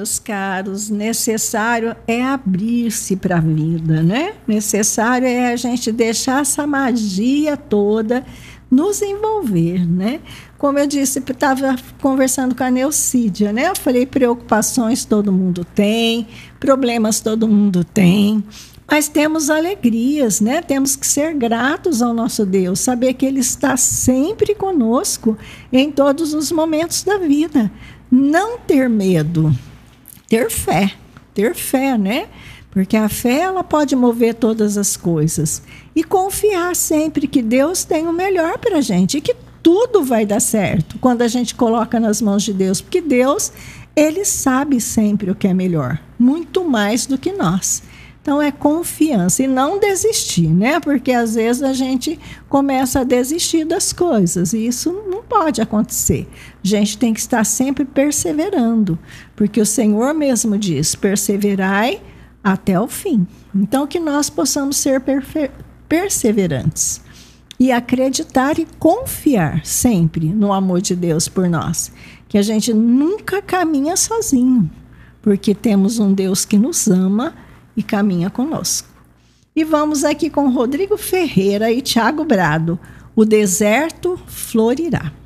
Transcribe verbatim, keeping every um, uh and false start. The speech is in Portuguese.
meus caros, necessário é abrir-se para a vida, né? Necessário é a gente deixar essa magia toda nos envolver, né? Como eu disse, estava conversando com a Neucídia, né? Eu falei, preocupações todo mundo tem, problemas todo mundo tem, mas temos alegrias, né? Temos que ser gratos ao nosso Deus, saber que Ele está sempre conosco em todos os momentos da vida. Não ter medo, ter fé, ter fé, né? Porque a fé, ela pode mover todas as coisas. E confiar sempre que Deus tem o melhor para a gente e que tudo vai dar certo quando a gente coloca nas mãos de Deus. Porque Deus, Ele sabe sempre o que é melhor, muito mais do que nós. Então, é confiança e não desistir, né? Porque, às vezes, a gente começa a desistir das coisas e isso não pode acontecer. A gente tem que estar sempre perseverando, porque o Senhor mesmo diz, perseverai até o fim. Então, que nós possamos ser perseverantes e acreditar e confiar sempre no amor de Deus por nós. Que a gente nunca caminha sozinho, porque temos um Deus que nos ama e caminha conosco. E vamos aqui com Rodrigo Ferreira e Tiago Brado. O deserto florirá.